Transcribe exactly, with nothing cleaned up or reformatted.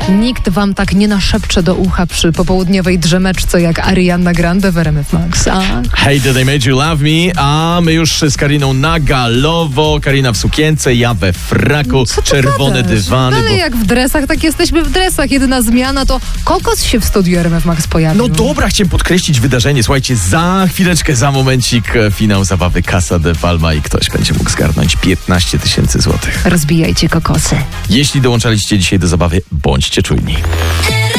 Nikt wam tak nie naszepcze do ucha przy popołudniowej drzemeczce jak Ariana Grande w R M F Max. A? Hey, did I made you love me? A my już z Kariną na galowo. Karina w sukience, ja we fraku, Co ty czerwone gadasz? dywany. Ale Bo... jak w dresach, tak jesteśmy w dresach. Jedyna zmiana to Kokos się w studiu R M F Max pojawił. No dobra, chciałem podkreślić wydarzenie. Słuchajcie, za chwileczkę, za momencik e, finał zabawy Casa de Palma i ktoś będzie mógł zgarnąć piętnaście tysięcy złotych. Rozbijajcie kokosy. Jeśli dołączaliście dzisiaj do zabawy, bądźcie czujni.